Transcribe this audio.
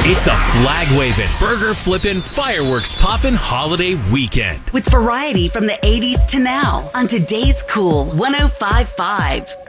It's a flag-waving, burger-flipping, fireworks-popping holiday weekend. With variety from the 80s to now on today's Cool 105.5.